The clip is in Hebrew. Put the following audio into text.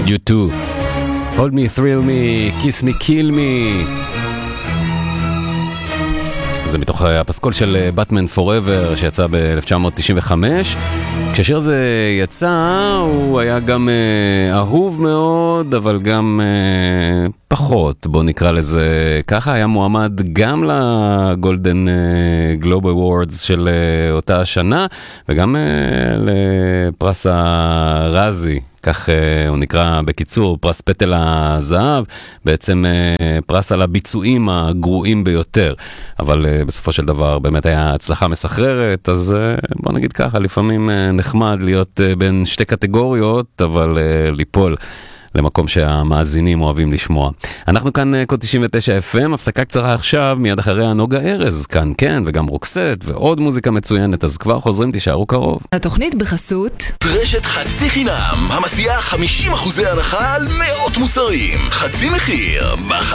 You too. Hold me, thrill me, kiss me, kill me. זה מתוך הפסקול של Batman Forever שיצא ב-1995. כשהשיר הזה יצא הוא היה גם אהוב מאוד, אבל גם פחות, בוא נקרא לזה ככה. היה מועמד גם לגולדן גלוב אוורדס של אותה השנה, וגם לפרס הרזי, כך הוא נקרא בקיצור, פרס פטל הזהב, בעצם פרס על הביצועים הגרועים ביותר. אבל בסופו של דבר באמת היה הצלחה מסחררת, אז בוא נגיד ככה, לפעמים נחמד להיות בין שתי קטגוריות, אבל ליפול למקום שהמאזינים אוהבים לשמוע. אנחנו כאן קוד 99 FM, הפסקה קצרה עכשיו, מיד אחריה נוגה ארז, כאן כן, וגם רוקסט, ועוד מוזיקה מצוינת, אז כבר חוזרים, תישארו קרוב. התוכנית בחסות רשת חצי חינם, המציעה 50% הנחה על מאות מוצרים. חצי מחיר, בחצי